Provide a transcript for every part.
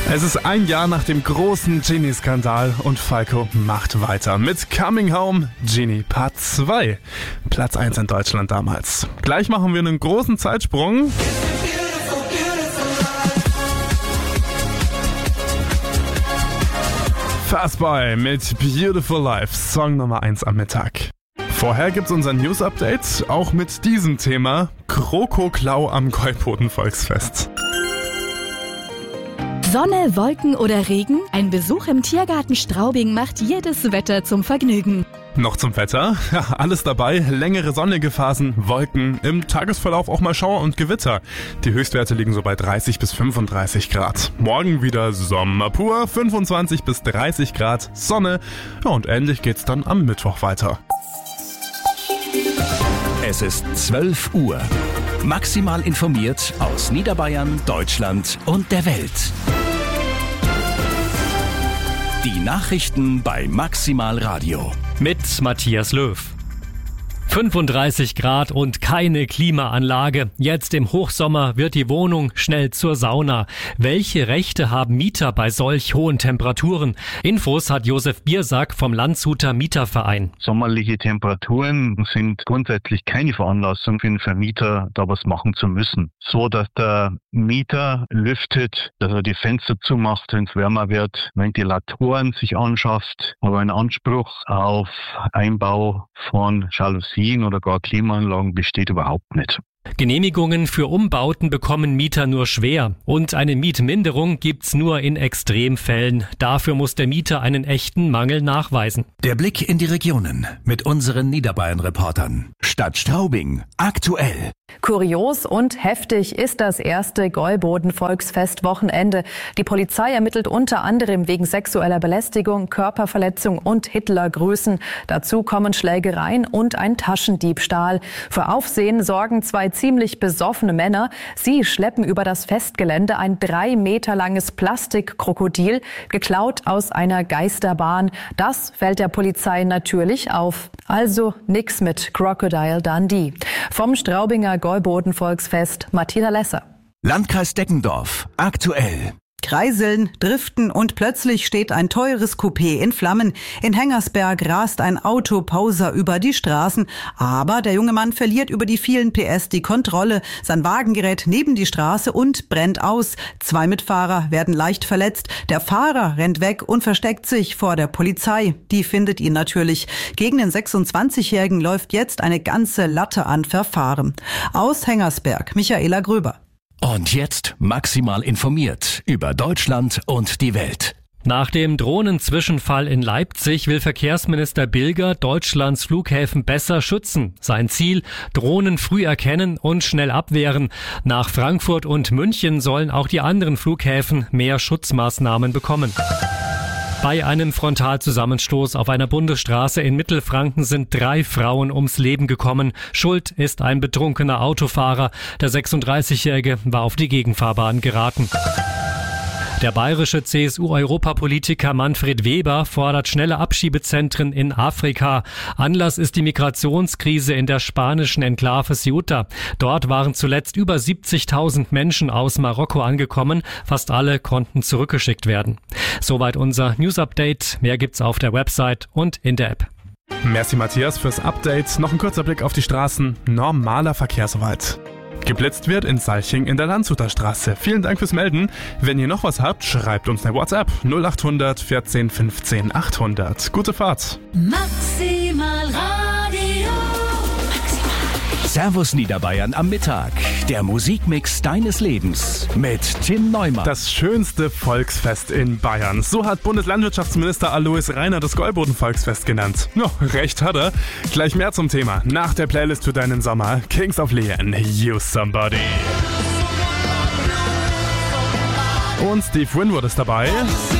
Es ist ein Jahr nach dem großen Genie-Skandal und Falco macht weiter mit Coming Home Genie Part 2. Platz 1 in Deutschland damals. Gleich machen wir einen großen Zeitsprung. Fastboy mit Beautiful Life, Song Nummer 1 am Mittag. Vorher gibt's unser News-Update, auch mit diesem Thema Krokoklau am Gäuboden-Volksfest. Sonne, Wolken oder Regen? Ein Besuch im Tiergarten Straubing macht jedes Wetter zum Vergnügen. Noch zum Wetter? Ja, alles dabei. Längere sonnige Phasen, Wolken, im Tagesverlauf auch mal Schauer und Gewitter. Die Höchstwerte liegen so bei 30 bis 35 Grad. Morgen wieder Sommer pur, 25 bis 30 Grad, Sonne. Ja, und ähnlich geht's dann am Mittwoch weiter. Es ist 12 Uhr. Maximal informiert aus Niederbayern, Deutschland und der Welt. Die Nachrichten bei Maximal Radio. Mit Matthias Löw. 35 Grad und keine Klimaanlage. Jetzt im Hochsommer wird die Wohnung schnell zur Sauna. Welche Rechte haben Mieter bei solch hohen Temperaturen? Infos hat Josef Biersack vom Landshuter Mieterverein. Sommerliche Temperaturen sind grundsätzlich keine Veranlassung für den Vermieter, da was machen zu müssen. So, dass der Mieter lüftet, dass er die Fenster zumacht, wenn es wärmer wird, Ventilatoren sich anschafft, aber ein Anspruch auf Einbau von Jalousien oder gar Klimaanlagen besteht überhaupt nicht. Genehmigungen für Umbauten bekommen Mieter nur schwer und eine Mietminderung gibt's nur in Extremfällen. Dafür muss der Mieter einen echten Mangel nachweisen. Der Blick in die Regionen mit unseren Niederbayern-Reportern. Stadt Straubing, aktuell. Kurios und heftig ist das erste Gäuboden-Volksfest-Wochenende. Die Polizei ermittelt unter anderem wegen sexueller Belästigung, Körperverletzung und Hitlergrüßen. Dazu kommen Schlägereien und ein Taschendiebstahl. Für Aufsehen sorgen zwei ziemlich besoffene Männer. Sie schleppen über das Festgelände ein 3 Meter langes Plastikkrokodil, geklaut aus einer Geisterbahn. Das fällt der Polizei natürlich auf. Also nix mit Crocodile Dundee. Vom Straubinger Gäuboden-Volksfest Martina Lesser. Landkreis Deggendorf, aktuell. Kreiseln, driften und plötzlich steht ein teures Coupé in Flammen. In Hengersberg rast ein Autoposer über die Straßen, aber der junge Mann verliert über die vielen PS die Kontrolle. Sein Wagen gerät neben die Straße und brennt aus. 2 Mitfahrer werden leicht verletzt. Der Fahrer rennt weg und versteckt sich vor der Polizei. Die findet ihn natürlich. Gegen den 26-Jährigen läuft jetzt eine ganze Latte an Verfahren. Aus Hengersberg, Michaela Gröber. Und jetzt maximal informiert über Deutschland und die Welt. Nach dem Drohnenzwischenfall in Leipzig will Verkehrsminister Bilger Deutschlands Flughäfen besser schützen. Sein Ziel: Drohnen früh erkennen und schnell abwehren. Nach Frankfurt und München sollen auch die anderen Flughäfen mehr Schutzmaßnahmen bekommen. Bei einem Frontalzusammenstoß auf einer Bundesstraße in Mittelfranken sind 3 Frauen ums Leben gekommen. Schuld ist ein betrunkener Autofahrer. Der 36-Jährige war auf die Gegenfahrbahn geraten. Der bayerische CSU-Europapolitiker Manfred Weber fordert schnelle Abschiebezentren in Afrika. Anlass ist die Migrationskrise in der spanischen Enklave Ceuta. Dort waren zuletzt über 70.000 Menschen aus Marokko angekommen. Fast alle konnten zurückgeschickt werden. Soweit unser News-Update. Mehr gibt's auf der Website und in der App. Merci Matthias fürs Update. Noch ein kurzer Blick auf die Straßen. Normaler Verkehr soweit. Geblitzt wird in Salching in der Landshuter Straße. Vielen Dank fürs Melden. Wenn ihr noch was habt, schreibt uns eine WhatsApp 0800 14 15 800. Gute Fahrt. Maximal Radio. Servus Niederbayern am Mittag. Der Musikmix deines Lebens mit Tim Neumann. Das schönste Volksfest in Bayern. So hat Bundeslandwirtschaftsminister Alois Rainer das Gäuboden-Volksfest genannt. Ja, recht hat er. Gleich mehr zum Thema. Nach der Playlist für deinen Sommer. Kings of Leon, You Somebody. Und Steve Winwood ist dabei.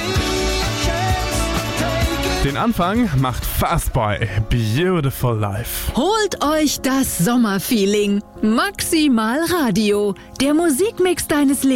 Den Anfang macht Fastboy, Beautiful Life. Holt euch das Sommerfeeling. Maximal Radio. Der Musikmix deines Lebens.